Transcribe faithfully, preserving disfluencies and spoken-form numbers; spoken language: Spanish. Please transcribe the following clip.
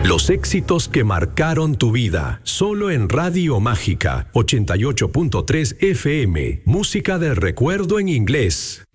Los éxitos que marcaron tu vida, solo en Radio Mágica ochenta y ocho punto tres F M, música del recuerdo en inglés.